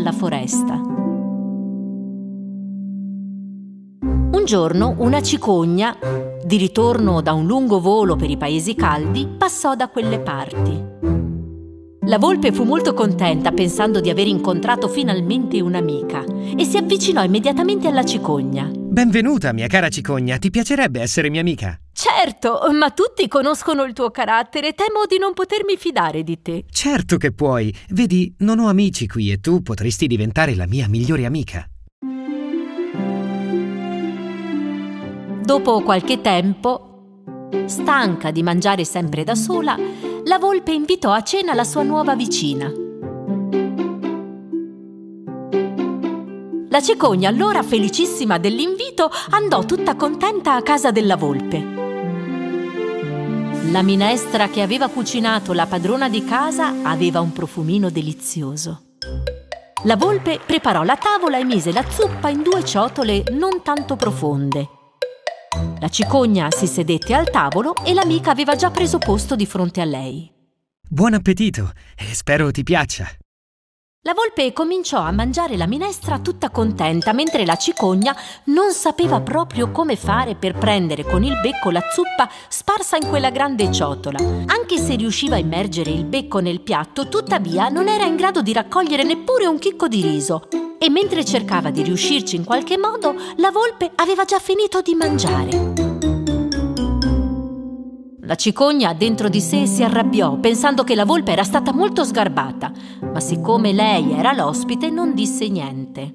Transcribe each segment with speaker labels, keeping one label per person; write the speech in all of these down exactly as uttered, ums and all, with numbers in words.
Speaker 1: dalla foresta. Un giorno una cicogna, di ritorno da un lungo volo per i paesi caldi, passò da quelle parti. La volpe fu molto contenta pensando di aver incontrato finalmente un'amica e si avvicinò immediatamente alla cicogna.
Speaker 2: Benvenuta, mia cara cicogna, ti piacerebbe essere mia amica?
Speaker 1: Certo, ma tutti conoscono il tuo carattere, temo di non potermi fidare di te.
Speaker 2: Certo che puoi, vedi, non ho amici qui e tu potresti diventare la mia migliore amica.
Speaker 1: Dopo qualche tempo, stanca di mangiare sempre da sola, la volpe invitò a cena la sua nuova vicina. La cicogna, allora felicissima dell'invito, andò tutta contenta a casa della volpe. La minestra che aveva cucinato la padrona di casa aveva un profumino delizioso. La volpe preparò la tavola e mise la zuppa in due ciotole non tanto profonde. La cicogna si sedette al tavolo e l'amica aveva già preso posto di fronte a lei.
Speaker 2: Buon appetito e spero ti piaccia.
Speaker 1: La volpe cominciò a mangiare la minestra tutta contenta, mentre la cicogna non sapeva proprio come fare per prendere con il becco la zuppa sparsa in quella grande ciotola. Anche se riusciva a immergere il becco nel piatto, tuttavia non era in grado di raccogliere neppure un chicco di riso. E mentre cercava di riuscirci in qualche modo, la volpe aveva già finito di mangiare. La cicogna dentro di sé si arrabbiò, pensando che la volpe era stata molto sgarbata, ma siccome lei era l'ospite non disse niente.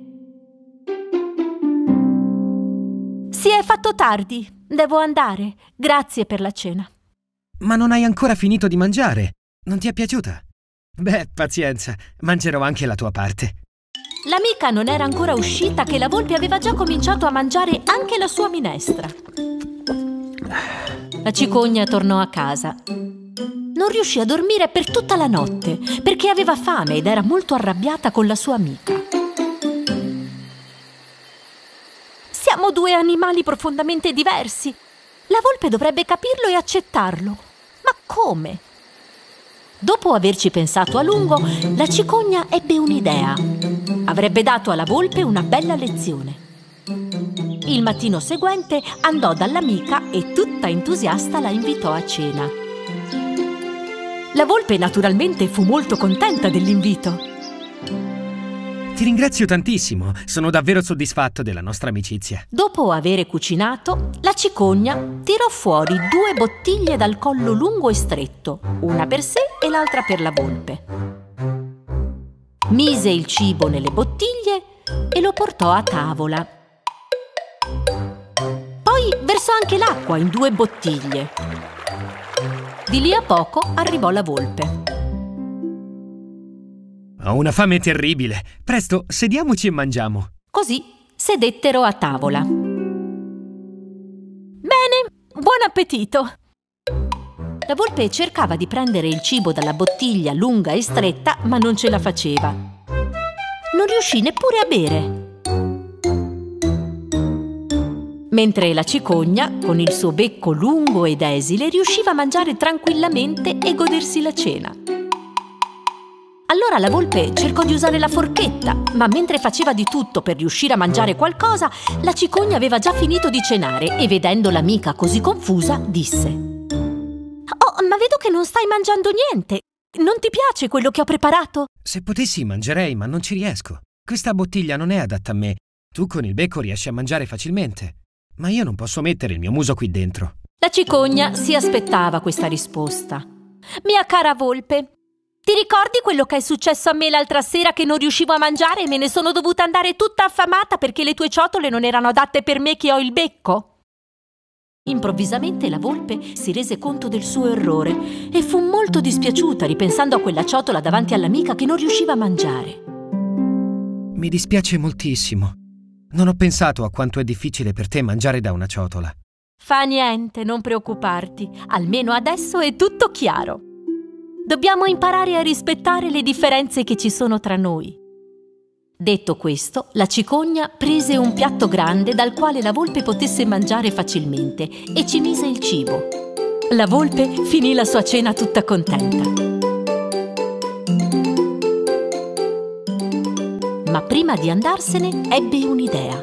Speaker 1: Si è fatto tardi, devo andare. Grazie per la cena.
Speaker 2: Ma non hai ancora finito di mangiare? Non ti è piaciuta? Beh, pazienza, mangerò anche la tua parte.
Speaker 1: L'amica non era ancora uscita che la volpe aveva già cominciato a mangiare anche la sua minestra. La cicogna tornò a casa. Non riuscì a dormire per tutta la notte perché aveva fame ed era molto arrabbiata con la sua amica. Siamo due animali profondamente diversi. La volpe dovrebbe capirlo e accettarlo. Ma come? Dopo averci pensato a lungo, la cicogna ebbe un'idea. Avrebbe dato alla volpe una bella lezione. Il mattino seguente andò dall'amica e tutta entusiasta la invitò a cena. La volpe naturalmente fu molto contenta dell'invito.
Speaker 2: Ti ringrazio tantissimo, sono davvero soddisfatto della nostra amicizia.
Speaker 1: Dopo avere cucinato, la cicogna tirò fuori due bottiglie dal collo lungo e stretto, una per sé e l'altra per la volpe. Mise il cibo nelle bottiglie e lo portò a tavola. Poi versò anche l'acqua in due bottiglie. Di lì a poco arrivò la volpe.
Speaker 2: Ho una fame terribile. Presto, sediamoci e mangiamo.
Speaker 1: Così sedettero a tavola. Bene, buon appetito! La volpe cercava di prendere il cibo dalla bottiglia lunga e stretta, ma non ce la faceva. Non riuscì neppure a bere. Mentre la cicogna, con il suo becco lungo ed esile, riusciva a mangiare tranquillamente e godersi la cena. Allora la volpe cercò di usare la forchetta, ma mentre faceva di tutto per riuscire a mangiare qualcosa, la cicogna aveva già finito di cenare e, vedendo l'amica così confusa, disse: «Oh, ma vedo che non stai mangiando niente. Non ti piace quello che ho preparato?»
Speaker 2: Se potessi mangerei, ma non ci riesco. Questa bottiglia non è adatta a me. Tu con il becco riesci a mangiare facilmente, ma io non posso mettere il mio muso qui dentro.
Speaker 1: La cicogna si aspettava questa risposta. «Mia cara volpe, ti ricordi quello che è successo a me l'altra sera, che non riuscivo a mangiare e me ne sono dovuta andare tutta affamata perché le tue ciotole non erano adatte per me che ho il becco?» Improvvisamente la volpe si rese conto del suo errore e fu molto dispiaciuta ripensando a quella ciotola davanti all'amica che non riusciva a mangiare.
Speaker 2: Mi dispiace moltissimo. Non ho pensato a quanto è difficile per te mangiare da una ciotola.
Speaker 1: Fa niente, non preoccuparti. Almeno adesso è tutto chiaro. Dobbiamo imparare a rispettare le differenze che ci sono tra noi. Detto questo, la cicogna prese un piatto grande dal quale la volpe potesse mangiare facilmente e ci mise il cibo. La volpe finì la sua cena tutta contenta. ma prima di andarsene ebbe un'idea.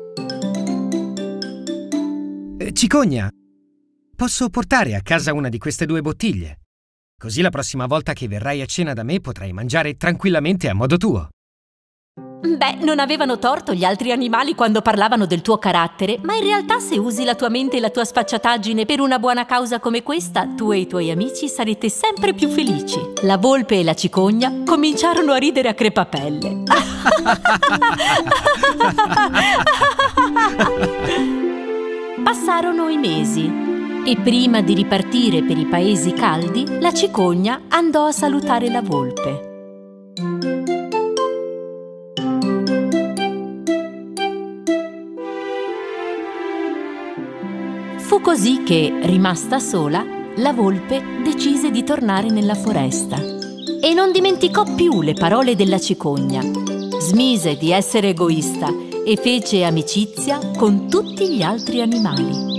Speaker 2: Eh, Cicogna, posso portare a casa una di queste due bottiglie? Così la prossima volta che verrai a cena da me potrai mangiare tranquillamente a modo tuo.
Speaker 1: Beh, non avevano torto gli altri animali quando parlavano del tuo carattere, ma in realtà se usi la tua mente e la tua sfacciataggine per una buona causa come questa, tu e i tuoi amici sarete sempre più felici. La volpe e la cicogna cominciarono a ridere a crepapelle. Passarono i mesi e prima di ripartire per i paesi caldi, la cicogna andò a salutare la volpe. Fu così che, rimasta sola, la volpe decise di tornare nella foresta e non dimenticò più le parole della cicogna. Smise di essere egoista e fece amicizia con tutti gli altri animali.